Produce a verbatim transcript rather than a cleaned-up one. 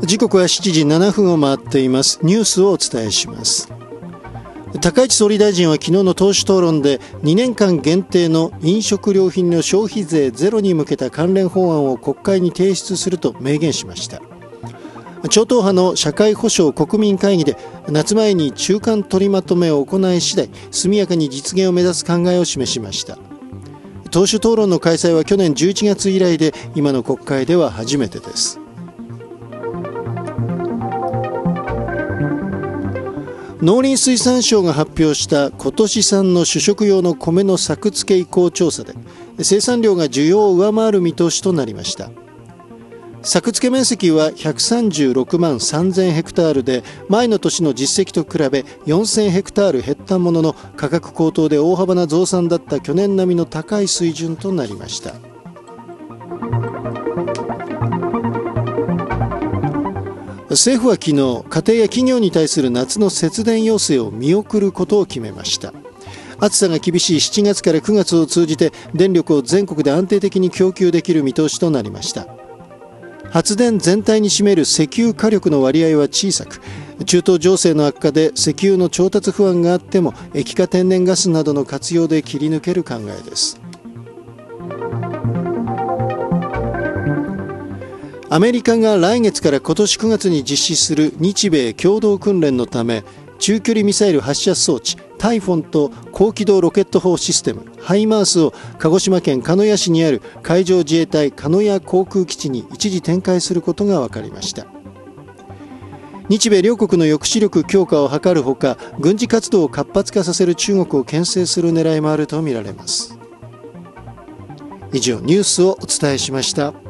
時刻はしちじななふんを回っています。ニュースをお伝えします。高市総理大臣は昨日の党首討論でにねんかん限定の飲食料品の消費税ゼロに向けた関連法案を国会に提出すると明言しました。超党派の社会保障国民会議で夏前に中間取りまとめを行い次第速やかに実現を目指す考えを示しました。党首討論の開催は去年じゅういちがつ以来で今の国会では初めてです。農林水産省が発表した今年産の主食用の米の作付け意向調査で生産量が需要を上回る見通しとなりました。作付け面積はひゃくさんじゅうろくまんさんぜんヘクタールで前の年の実績と比べよんせんヘクタール減ったものの価格高騰で大幅な増産だった去年並みの高い水準となりました。政府は昨日、家庭や企業に対する夏の節電要請を見送ることを決めました。暑さが厳しいしちがつからくがつを通じて電力を全国で安定的に供給できる見通しとなりました。発電全体に占める石油火力の割合は小さく、中東情勢の悪化で石油の調達不安があっても液化天然ガスなどの活用で切り抜ける考えです。アメリカが来月から今年くがつに実施する日米共同訓練のため中距離ミサイル発射装置タイフォンと高機動ロケット砲システムハイマースを鹿児島県鹿屋市にある海上自衛隊鹿屋航空基地に一時展開することが分かりました。日米両国の抑止力強化を図るほか軍事活動を活発化させる中国を牽制する狙いもあるとみられます。以上ニュースをお伝えしました。